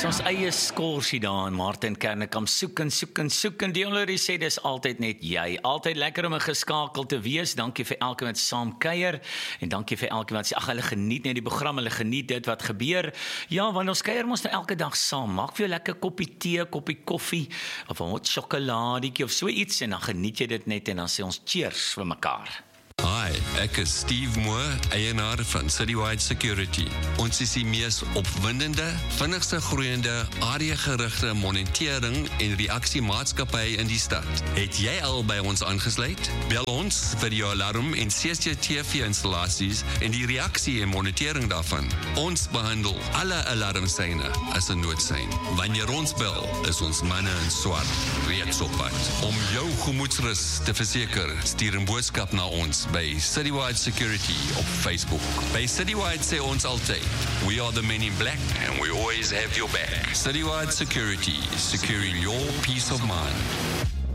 Ons eie skorsie daar in Martin Kernekamp soek en Deolorie sê dis altyd net jy. Altyd lekker om geskakel te wees. Dankie vir elke wat saam kuier en dankie vir elke wat sê ag hulle geniet net die program, hulle geniet dit wat gebeur. Ja, want ons kuier mos nou elke dag saam. Maak vir jou lekker koppie tee, koppie koffie of 'n hot sjokoladietjie of so iets en dan geniet jy dit net en dan sê ons cheers vir mekaar. Hi, ek is Steve Moore, eienaar van Citywide Security. Ons is die mees opwindende, vinnigste groeiende, areagerigte monitering en reaksiemaatskappy in die stad. Het jy al by ons aangesluit? Bel ons vir die alarm en CCTV-installasies en die reaksie en monitering daarvan. Ons behandel alle alarmseine as 'n noodsein. Wanneer ons bel, is ons manne in swart reeds op pad. Om jou gemoedsrus te verseker, stuur 'n boodskap na ons by Citywide Security op Facebook. By Citywide sê ons altyd, we are the men in black and we always have your back. Citywide Security, securing your peace of mind.